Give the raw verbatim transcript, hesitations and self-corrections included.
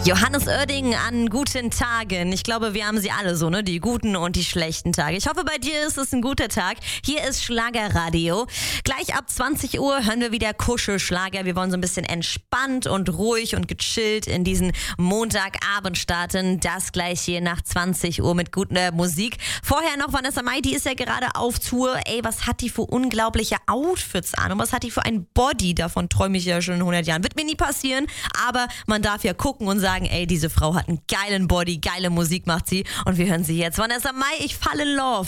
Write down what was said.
Johannes Oerding an guten Tagen. Ich glaube, wir haben sie alle so, ne? Die guten und die schlechten Tage. Ich hoffe, bei dir ist es ein guter Tag. Hier ist Schlagerradio. Gleich ab zwanzig Uhr hören wir wieder Kuschelschlager. Wir wollen so ein bisschen entspannt und ruhig und gechillt in diesen Montagabend starten. Das gleich hier nach zwanzig Uhr mit guter Musik. Vorher noch Vanessa Mai, die ist ja gerade auf Tour. Ey, was hat die für unglaubliche Outfits an? Und was hat die für ein Body? Davon träume ich ja schon in hundert Jahren. Wird mir nie passieren, aber man darf ja gucken und sagen, ey, diese Frau hat einen geilen Body, geile Musik macht sie und wir hören sie jetzt. Vanessa Mai, ich falle in love.